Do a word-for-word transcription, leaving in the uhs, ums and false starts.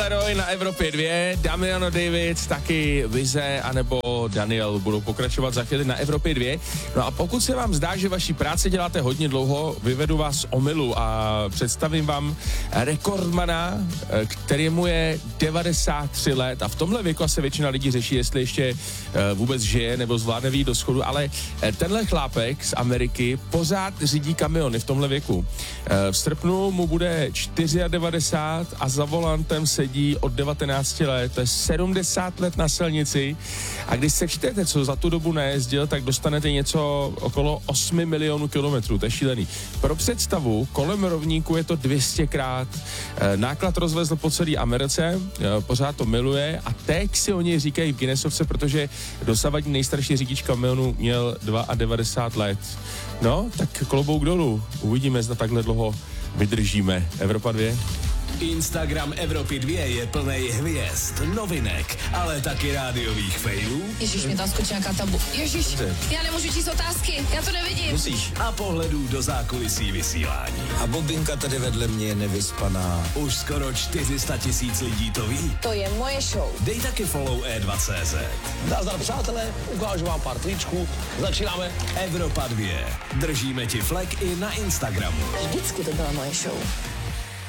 Leroy na Evropě dvě, Damiano David, taky Vize, anebo Daniel budou pokračovat za chvíli na Evropě dvě. No a pokud se vám zdá, že vaší práci děláte hodně dlouho, vyvedu vás z omylu a představím vám rekordmana, kterému je devadesát tři let a v tomhle věku se většina lidí řeší, jestli ještě vůbec žije nebo zvládne vyjít do schodu, ale tenhle chlápek z Ameriky pořád řídí kamiony v tomhle věku. V srpnu mu bude devadesát čtyři a za volantem sedí od devatenácti let, to je sedmdesát let na silnici a když sečtete, co za tu dobu nejezdil, tak dostanete něco okolo osm milionů kilometrů, to je šílený. Pro představu, kolem rovníku je to dvě stě krát, náklad rozvezl po celé Americe, pořád to miluje a teď si o něj říkají v Guinnessovce, protože dosavadní nejstarší řidič kamionu měl devadesát dva let. No, tak klobouk dolů, uvidíme, zda takhle dlouho vydržíme. Evropa dvě. Instagram Evropy dvě je plnej hvězd, novinek, ale taky rádiových failů. Ježíš, mě tam skočí nějaká tabu. Ježíš, já nemůžu číst otázky, já to nevidím. Musíš. A pohledů do zákulisí vysílání. A Bobinka tady vedle mě je nevyspaná. Už skoro čtyři sta tisíc lidí to ví. To je moje show. Dej taky follow E dva tečka cé zet. Nazdar přátelé, ukážu vám pár tričků. Začínáme. Evropa dvě. Držíme ti flek i na Instagramu. Vždycky to byla moje show.